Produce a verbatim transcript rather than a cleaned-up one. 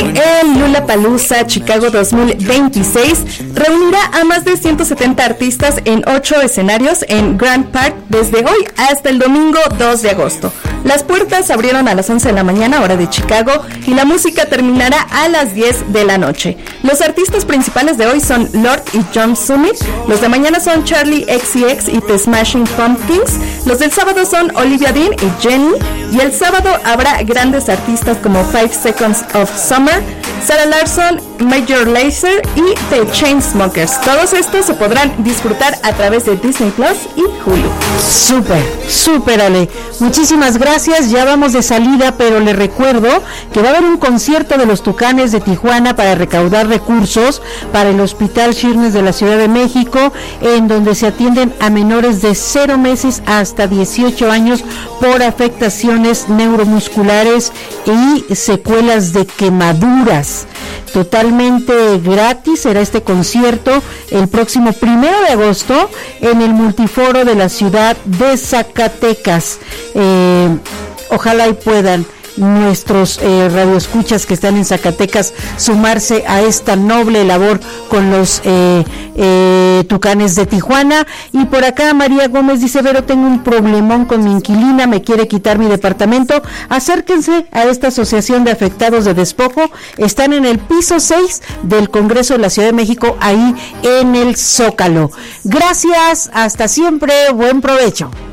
el Lollapalooza Chicago dos mil veintiséis reunirá a más de ciento setenta artistas en ocho escenarios en Grant Park desde hoy hasta el domingo dos de agosto. Las puertas abrieron a las once de la mañana, hora de Chicago, y la música terminará a las diez de la noche. Los artistas principales de hoy son Lorde y John Summit. Los de mañana son Charli X C X y The Smashing Pumpkins. Los del sábado son Olivia Dean y Jenny. Y el sábado habrá grandes artistas como Five Seconds of Summer, Sarah Larsson, Major Lazer y The Chainsmokers. Todos estos se podrán disfrutar a través de Disney Plus y Hulu. Súper, súper, Ale. Muchísimas gracias. Ya vamos de salida, pero le recuerdo que va a haber un concierto de los Tucanes de Tijuana para recaudar recursos para el Hospital Shirnes de la Ciudad de México, en donde se atienden a menores de cero meses hasta dieciocho años por afectaciones neuromusculares y secuelas de quemaduras. Totalmente gratis será este concierto el próximo primero de agosto en el Multiforo de la ciudad de Zacatecas. Eh, ojalá y puedan nuestros eh, radioescuchas que están en Zacatecas sumarse a esta noble labor con los eh, eh, Tucanes de Tijuana. Y por acá María Gómez dice: Vero, tengo un problemón con mi inquilina, me quiere quitar mi departamento. Acérquense a esta asociación de afectados de despojo, están en el piso seis del Congreso de la Ciudad de México, ahí en el Zócalo. Gracias, hasta siempre, buen provecho.